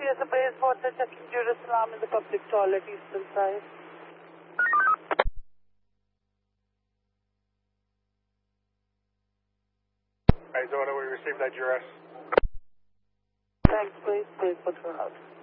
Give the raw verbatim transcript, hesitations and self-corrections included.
Yes, the base water checking Jerusalem in the public toilet, eastern side. Arizona, we received that duress. Thanks, please. Base water out.